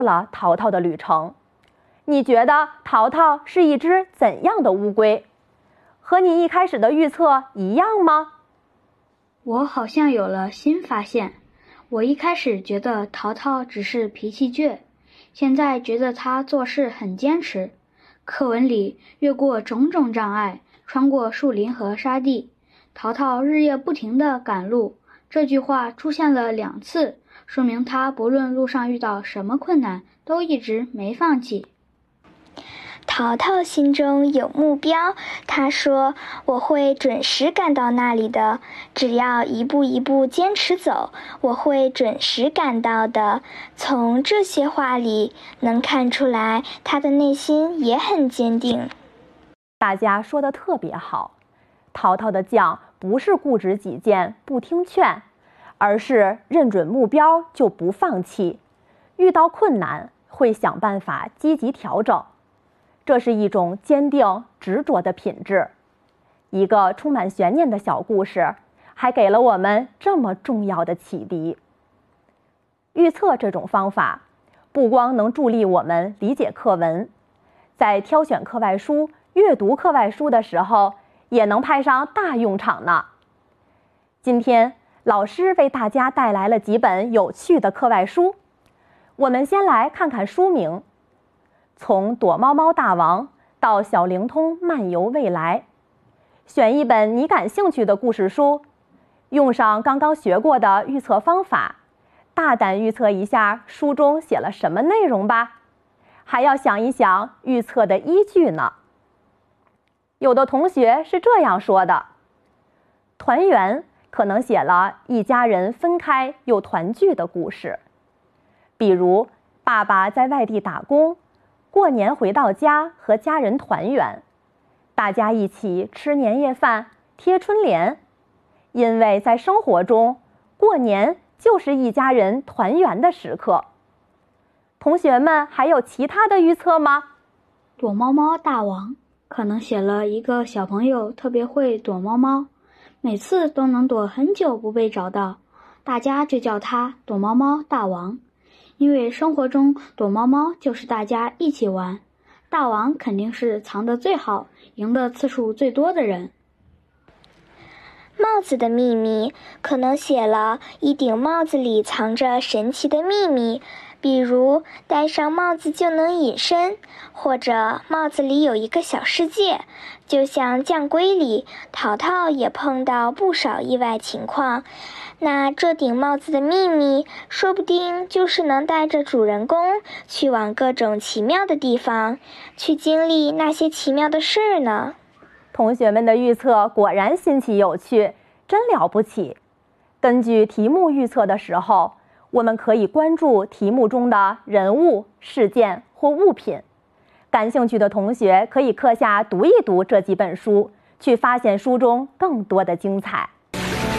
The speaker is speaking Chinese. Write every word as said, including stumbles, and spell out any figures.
了淘淘的旅程。你觉得淘淘是一只怎样的乌龟？和你一开始的预测一样吗？ 我好像有了新发现。我一开始觉得淘淘只是脾气倔，现在觉得他做事很坚持。课文里越过种种障碍，穿过树林和沙地，淘淘日夜不停地赶路。这句话出现了两次，说明他不论路上遇到什么困难，都一直没放弃。 淘淘心中有目标，他说：“我会准时赶到那里的，只要一步一步坚持走，我会准时赶到的。”从这些话里能看出来，他的内心也很坚定。 大家说得特别好，淘淘的犟不是固执己见、不听劝，而是认准目标就不放弃，遇到困难会想办法积极调整。这是一种坚定执着的品质。一个充满悬念的小故事，还给了我们这么重要的启迪。预测这种方法，不光能助力我们理解课文，在挑选课外书、阅读课外书的时候，也能派上大用场呢。今天，老师为大家带来了几本有趣的课外书，我们先来看看书名。从躲猫猫大王到小灵通漫游未来，选一本你感兴趣的故事书，用上刚刚学过的预测方法，大胆预测一下书中写了什么内容吧，还要想一想预测的依据呢。有的同学是这样说的：团圆可能写了一家人分开又团聚的故事，比如爸爸在外地打工，过年回到家和家人团圆，大家一起吃年夜饭、贴春联。因为在生活中，过年就是一家人团圆的时刻。同学们还有其他的预测吗？ 躲猫猫大王可能写了一个小朋友特别会躲猫猫，每次都能躲很久不被找到，大家就叫他躲猫猫大王。因为生活中躲猫猫就是大家一起玩，大王肯定是藏得最好、赢的次数最多的人。 帽子的秘密可能写了一顶帽子里藏着神奇的秘密，比如戴上帽子就能隐身，或者帽子里有一个小世界。就像酱龟里，淘淘也碰到不少意外情况。那这顶帽子的秘密，说不定就是能带着主人公去往各种奇妙的地方，去经历那些奇妙的事呢。 同学们的预测果然新奇有趣，真了不起。根据题目预测的时候，我们可以关注题目中的人物、事件或物品。感兴趣的同学可以课下读一读这几本书，去发现书中更多的精彩。